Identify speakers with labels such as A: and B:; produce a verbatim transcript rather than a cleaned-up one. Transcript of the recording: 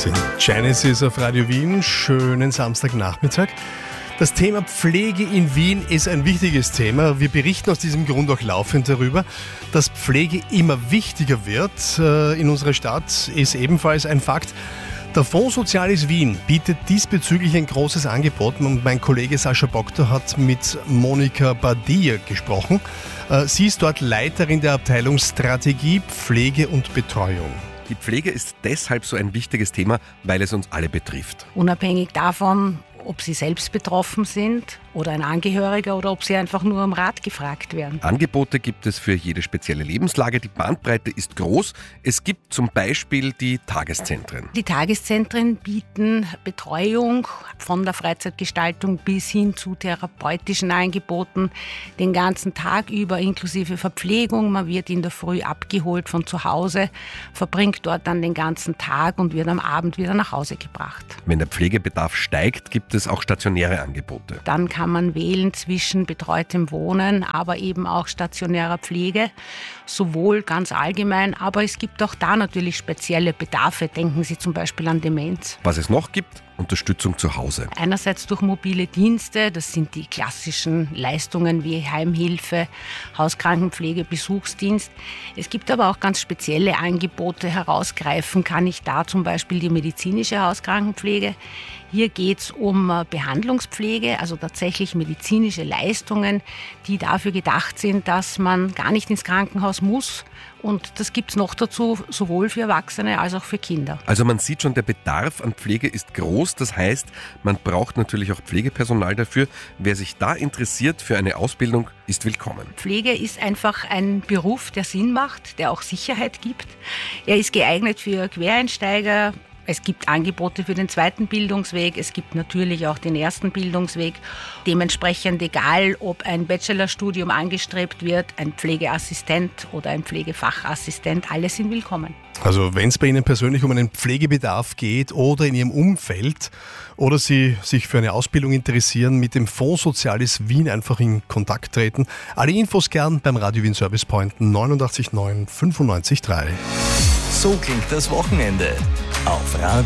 A: sind Genesis auf Radio Wien. Schönen Samstagnachmittag. Das Thema Pflege in Wien ist ein wichtiges Thema. Wir berichten aus diesem Grund auch laufend darüber, dass Pflege immer wichtiger wird. In unserer Stadt ist ebenfalls ein Fakt. Der Fonds Soziales Wien bietet diesbezüglich ein großes Angebot und mein Kollege Sascha Bogter hat mit Monika Badia gesprochen. Sie ist dort Leiterin der Abteilung Strategie, Pflege und Betreuung.
B: Die Pflege ist deshalb so ein wichtiges Thema, weil es uns alle betrifft.
C: Unabhängig davon, ob sie selbst betroffen sind oder ein Angehöriger oder ob sie einfach nur um Rat gefragt werden.
B: Angebote gibt es für jede spezielle Lebenslage. Die Bandbreite ist groß. Es gibt zum Beispiel die Tageszentren.
C: Die Tageszentren bieten Betreuung von der Freizeitgestaltung bis hin zu therapeutischen Angeboten den ganzen Tag über, inklusive Verpflegung. Man wird in der Früh abgeholt von zu Hause, verbringt dort dann den ganzen Tag und wird am Abend wieder nach Hause gebracht.
B: Wenn der Pflegebedarf steigt, gibt es auch stationäre Angebote.
C: Dann kann man wählen zwischen betreutem Wohnen, aber eben auch stationärer Pflege, sowohl ganz allgemein, aber es gibt auch da natürlich spezielle Bedarfe. Denken Sie zum Beispiel an Demenz.
B: Was es noch gibt? Unterstützung zu Hause.
C: Einerseits durch mobile Dienste, das sind die klassischen Leistungen wie Heimhilfe, Hauskrankenpflege, Besuchsdienst. Es gibt aber auch ganz spezielle Angebote. Herausgreifen kann ich da zum Beispiel die medizinische Hauskrankenpflege. Hier geht es um Behandlungspflege, also tatsächlich medizinische Leistungen, die dafür gedacht sind, dass man gar nicht ins Krankenhaus muss. Und das gibt es noch dazu, sowohl für Erwachsene als auch für Kinder.
B: Also man sieht schon, der Bedarf an Pflege ist groß. Das heißt, man braucht natürlich auch Pflegepersonal dafür. Wer sich da interessiert für eine Ausbildung, ist willkommen.
C: Pflege ist einfach ein Beruf, der Sinn macht, der auch Sicherheit gibt. Er ist geeignet für Quereinsteiger. Es gibt Angebote für den zweiten Bildungsweg, es gibt natürlich auch den ersten Bildungsweg. Dementsprechend egal, ob ein Bachelorstudium angestrebt wird, ein Pflegeassistent oder ein Pflegefachassistent, alle sind willkommen.
A: Also wenn es bei Ihnen persönlich um einen Pflegebedarf geht oder in Ihrem Umfeld oder Sie sich für eine Ausbildung interessieren, mit dem Fonds Soziales Wien einfach in Kontakt treten. Alle Infos gern beim Radio Wien Service Point neunundachtzig neun fünfundneunzig drei.
D: So klingt das Wochenende auf Radio